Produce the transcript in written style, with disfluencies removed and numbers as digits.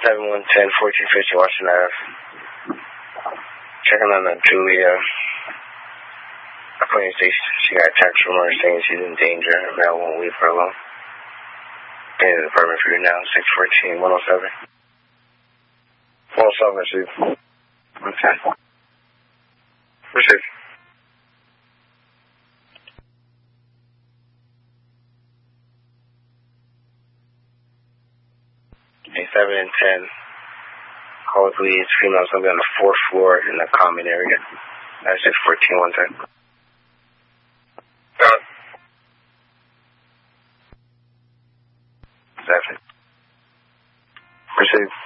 7110, 1450 Washington Ave. Checking on the Julia police station. She got a text from her saying she's in danger. Male won't leave her alone. In the department for you now, 614 107. 107, receive. Okay. Receive. Okay, 7 and 10. Call the police. Female somebody on the 4th floor in the common area. That's 614 110. Exactly. Receive.